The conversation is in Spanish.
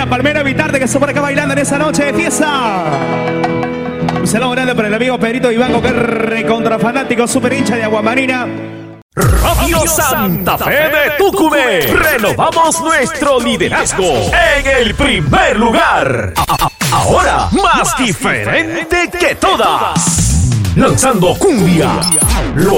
Palmera Vitarte que se por acá bailando en esa noche de fiesta. Un saludo grande para el amigo Pedrito Ivango, que es recontra fanático, super hincha de Aguamarina. Radio Santa Fe de Tucumé. Renovamos nuestro liderazgo en el primer lugar. Ahora más diferente que todas. Lanzando cumbia. Lo